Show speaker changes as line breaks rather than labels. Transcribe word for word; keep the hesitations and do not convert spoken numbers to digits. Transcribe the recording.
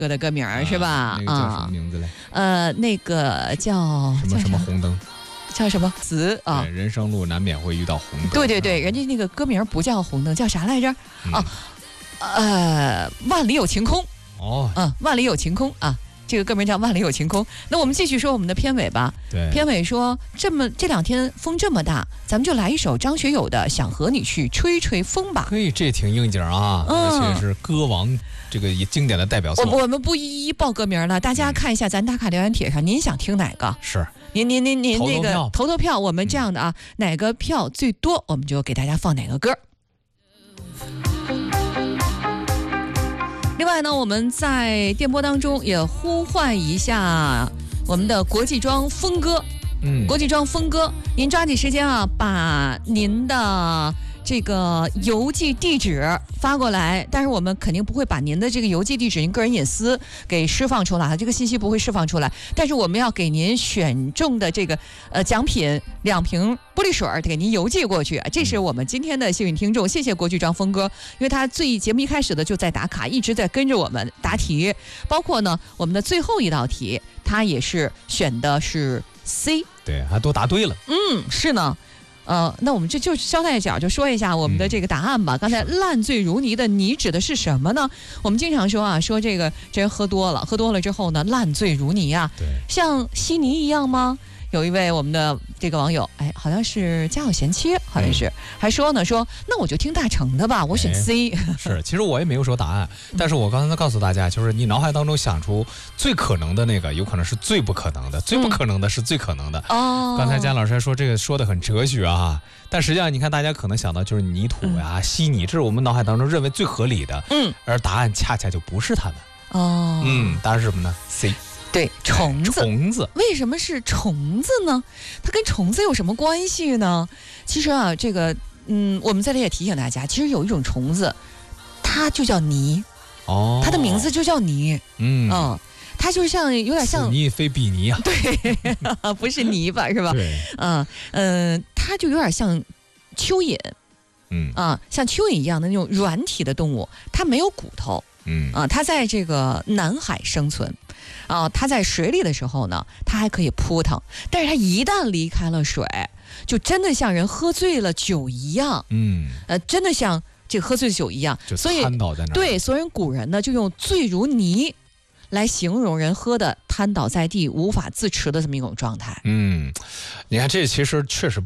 歌的歌名儿、啊、是吧？
那个叫什么名字嘞？
呃，那个叫
什么什么红灯。
叫什么词啊？
人生路难免会遇到红灯。
对对对，人家那个歌名不叫红灯，叫啥来着？
嗯、
啊，呃，万里有晴空。
哦，
嗯，万里有晴空啊，这个歌名叫万里有晴空。那我们继续说我们的片尾吧。
对，
片尾说这么这两天风这么大，咱们就来一首张学友的《想和你去吹吹风》吧。
可以，这挺应景啊，嗯、而且是歌王这个经典的代表作。
我我们不一一报歌名了，大家看一下咱打卡留言帖上，您想听哪个？
是。
您您您您那个投投票，我们这样的啊，
嗯、
哪个票最多，我们就给大家放哪个歌。另外呢，我们在电波当中也呼唤一下我们的国际装峰哥，嗯，国际装峰哥，您抓紧时间啊，把您的这个邮寄地址发过来，但是我们肯定不会把您的这个邮寄地址、您个人隐私给释放出来，这个信息不会释放出来。但是我们要给您选中的这个呃奖品两瓶玻璃水给您邮寄过去，这是我们今天的幸运听众，谢谢国际装峰哥，因为他最节目一开始的就在打卡，一直在跟着我们答题，包括呢我们的最后一道题，他也是选的是 C，
对，还都答对了。
嗯，是呢。呃，那我们这就捎带脚就说一下我们的这个答案吧。嗯、刚才烂醉如泥的泥指的是什么呢？我们经常说啊，说这个这人喝多了，喝多了之后呢，烂醉如泥啊，
对，
像稀泥一样吗？有一位我们的这个网友，哎，好像是家有贤妻，好像是，嗯、还说呢，说那我就听大成的吧，我选 C。
哎、是，其实我也没有说答案，但是我刚才告诉大家，就是你脑海当中想出最可能的那个，有可能是最不可能的，最不可能的是最可能的。哦、嗯，刚才姜老师还说这个说的很哲学啊，但实际上你看大家可能想到就是泥土呀、嗯、稀泥，这是我们脑海当中认为最合理的。嗯，而答案恰恰就不是他们。哦，嗯，答案是什么呢 ？C。
对，虫子，
虫子
为什么是虫子呢？它跟虫子有什么关系呢？其实啊，这个，嗯，我们在这也提醒大家，其实有一种虫子，它就叫泥，哦，它的名字就叫泥，嗯，嗯它就像有点像
泥非比泥啊，
对，不是泥巴是吧？
对，
嗯嗯、呃，它就有点像蚯蚓，嗯啊，像蚯蚓一样的那种软体的动物，它没有骨头。嗯啊，它在这个南海生存，啊，它在水里的时候呢，它还可以扑腾，但是它一旦离开了水，就真的像人喝醉了酒一样，嗯，呃，真的像这个喝醉酒一样，
所以瘫倒在那儿。
对，所以古人呢就用醉如泥来形容人喝的瘫倒在地、无法自持的这么一种状态。
嗯，你看这其实确实。